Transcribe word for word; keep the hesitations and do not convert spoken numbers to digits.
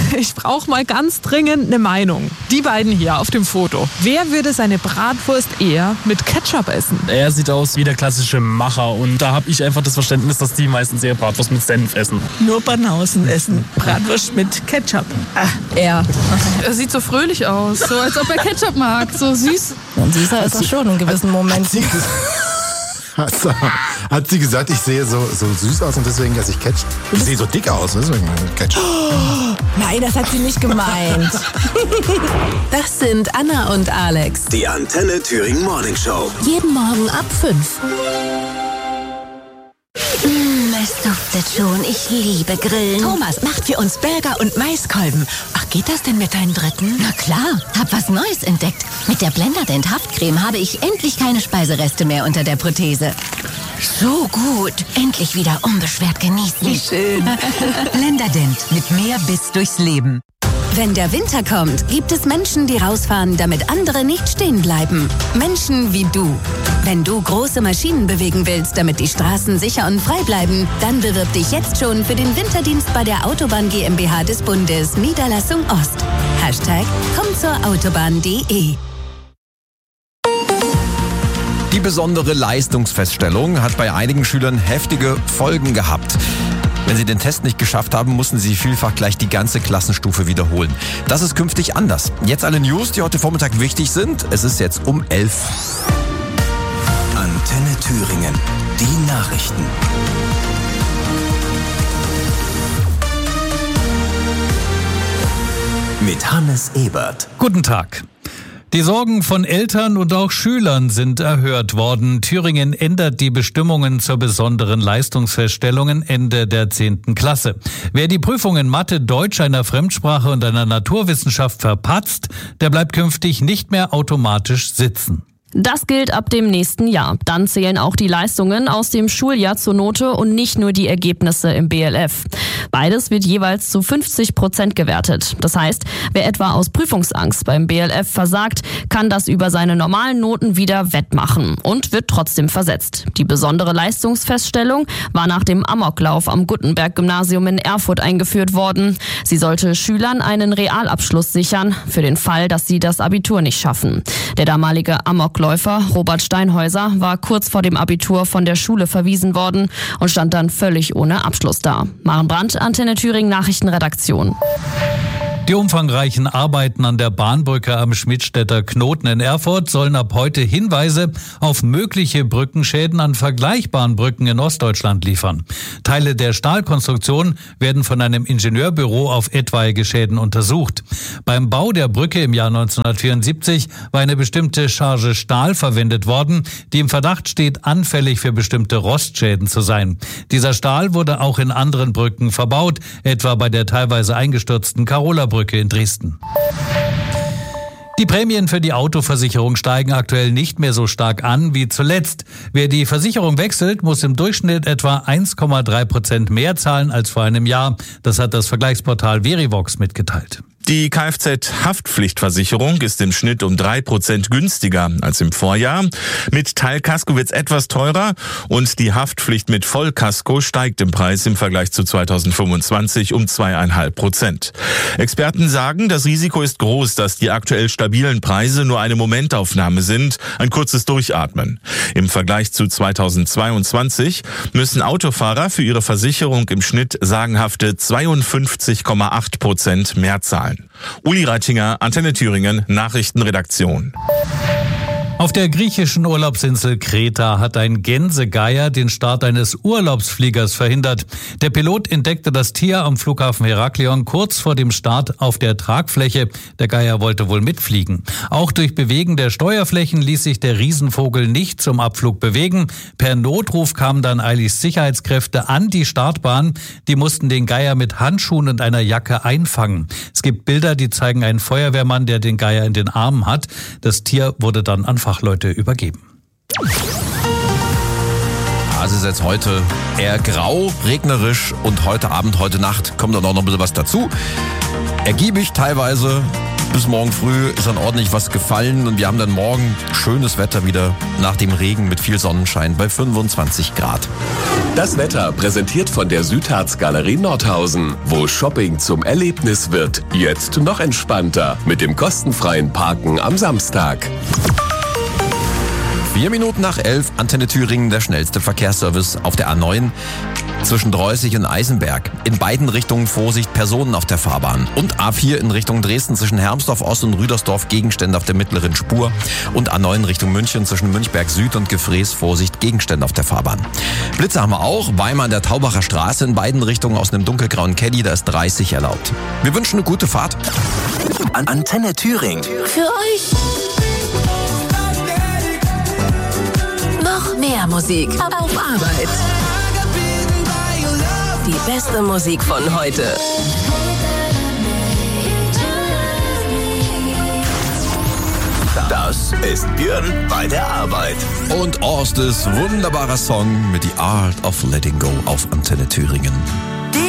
ich brauche mal ganz dringend eine Meinung. Die beiden hier auf dem Foto. Wer würde seine Bratwurst eher mit Ketchup essen? Er sieht aus wie der klassische Macher und da habe ich einfach das Verständnis, dass die meistens eher Bratwurst mit Senf essen. Nur Banausen essen Bratwurst mit Ketchup. Ah, er. Er sieht so fröhlich aus, so als ob er Ketchup mag, so süß. Und süßer ist er schon in gewissen Momenten. Hat sie, hat sie gesagt, ich sehe so, so süß aus und deswegen esse ich Ketchup? Ich sehe so dick aus, deswegen Ketchup. Oh, nein, das hat sie nicht gemeint. Das sind Anna und Alex. Die Antenne Thüringen Morning Show. Jeden Morgen ab fünf. Mmh, es duftet schon. Ich liebe Grillen. Thomas macht für uns Burger und Maiskolben. Ach, geht das denn mit deinem dritten? Na klar, hab was Neues entdeckt. Mit der Blenderdent Haftcreme habe ich endlich keine Speisereste mehr unter der Prothese. So gut. Endlich wieder unbeschwert genießen. Wie schön. Blenderdent mit mehr Biss durchs Leben. Wenn der Winter kommt, gibt es Menschen, die rausfahren, damit andere nicht stehen bleiben. Menschen wie du. Wenn du große Maschinen bewegen willst, damit die Straßen sicher und frei bleiben, dann bewirb dich jetzt schon für den Winterdienst bei der Autobahn GmbH des Bundes, Niederlassung Ost. Hashtag komm zur Autobahn punkt de. Die besondere Leistungsfeststellung hat bei einigen Schülern heftige Folgen gehabt. Wenn sie den Test nicht geschafft haben, mussten sie vielfach gleich die ganze Klassenstufe wiederholen. Das ist künftig anders. Jetzt alle News, die heute Vormittag wichtig sind. Es ist jetzt um elf. Antenne Thüringen. Die Nachrichten. Mit Hannes Ebert. Guten Tag. Die Sorgen von Eltern und auch Schülern sind erhört worden. Thüringen ändert die Bestimmungen zur besonderen Leistungsfeststellungen Ende der zehnten Klasse. Wer die Prüfungen Mathe, Deutsch, einer Fremdsprache und einer Naturwissenschaft verpatzt, der bleibt künftig nicht mehr automatisch sitzen. Das gilt ab dem nächsten Jahr. Dann zählen auch die Leistungen aus dem Schuljahr zur Note und nicht nur die Ergebnisse im B L F. Beides wird jeweils zu fünfzig Prozent gewertet. Das heißt, wer etwa aus Prüfungsangst beim B L F versagt, kann das über seine normalen Noten wieder wettmachen und wird trotzdem versetzt. Die besondere Leistungsfeststellung war nach dem Amoklauf am Gutenberg-Gymnasium in Erfurt eingeführt worden. Sie sollte Schülern einen Realabschluss sichern, für den Fall, dass sie das Abitur nicht schaffen. Der damalige Amokläufer Robert Steinhäuser war kurz vor dem Abitur von der Schule verwiesen worden und stand dann völlig ohne Abschluss da. Maren Brandt, Antenne Thüringen Nachrichtenredaktion. Die umfangreichen Arbeiten an der Bahnbrücke am Schmidtstädter Knoten in Erfurt sollen ab heute Hinweise auf mögliche Brückenschäden an vergleichbaren Brücken in Ostdeutschland liefern. Teile der Stahlkonstruktion werden von einem Ingenieurbüro auf etwaige Schäden untersucht. Beim Bau der Brücke im Jahr neunzehnhundertvierundsiebzig war eine bestimmte Charge Stahl verwendet worden, die im Verdacht steht, anfällig für bestimmte Rostschäden zu sein. Dieser Stahl wurde auch in anderen Brücken verbaut, etwa bei der teilweise eingestürzten Karola-Brücke in Dresden. Die Prämien für die Autoversicherung steigen aktuell nicht mehr so stark an wie zuletzt. Wer die Versicherung wechselt, muss im Durchschnitt etwa eins Komma drei Prozent mehr zahlen als vor einem Jahr. Das hat das Vergleichsportal Verivox mitgeteilt. Die Kfz-Haftpflichtversicherung ist im Schnitt um drei Prozent günstiger als im Vorjahr. Mit Teilkasko wird's etwas teurer und die Haftpflicht mit Vollkasko steigt im Preis im Vergleich zu zweitausendfünfundzwanzig um zwei Komma fünf Prozent. Experten sagen, das Risiko ist groß, dass die aktuell stabilen Preise nur eine Momentaufnahme sind, ein kurzes Durchatmen. Im Vergleich zu zweitausendzweiundzwanzig müssen Autofahrer für ihre Versicherung im Schnitt sagenhafte zweiundfünfzig Komma acht Prozent mehr zahlen. Uli Reitinger, Antenne Thüringen, Nachrichtenredaktion. Auf der griechischen Urlaubsinsel Kreta hat ein Gänsegeier den Start eines Urlaubsfliegers verhindert. Der Pilot entdeckte das Tier am Flughafen Heraklion kurz vor dem Start auf der Tragfläche. Der Geier wollte wohl mitfliegen. Auch durch Bewegen der Steuerflächen ließ sich der Riesenvogel nicht zum Abflug bewegen. Per Notruf kamen dann eilig Sicherheitskräfte an die Startbahn. Die mussten den Geier mit Handschuhen und einer Jacke einfangen. Es gibt Bilder, die zeigen einen Feuerwehrmann, der den Geier in den Armen hat. Das Tier wurde dann an Fachleute übergeben. Also ist jetzt heute eher grau, regnerisch und heute Abend, heute Nacht kommt dann auch noch ein bisschen was dazu. Ergiebig teilweise, Bis morgen früh ist dann ordentlich was gefallen und wir haben dann morgen schönes Wetter wieder nach dem Regen mit viel Sonnenschein bei fünfundzwanzig Grad. Das Wetter präsentiert von der Südharz Galerie Nordhausen, wo Shopping zum Erlebnis wird. Jetzt noch entspannter mit dem kostenfreien Parken am Samstag. Vier Minuten nach elf, Antenne Thüringen, der schnellste Verkehrsservice auf der A neun zwischen Dreußig und Eisenberg. In beiden Richtungen Vorsicht, Personen auf der Fahrbahn. Und A vier in Richtung Dresden zwischen Hermsdorf Ost und Rüdersdorf, Gegenstände auf der mittleren Spur. Und A neun Richtung München zwischen Münchberg Süd und Gefrees, Vorsicht, Gegenstände auf der Fahrbahn. Blitze haben wir auch, Weimar an der Taubacher Straße in beiden Richtungen aus einem dunkelgrauen Caddy, da ist dreißig erlaubt. Wir wünschen eine gute Fahrt. An Antenne Thüringen. Für euch. Noch mehr Musik auf Arbeit. Die beste Musik von heute. Das ist Björn bei der Arbeit. Und Orstes wunderbarer Song mit The Art of Letting Go auf Antenne Thüringen.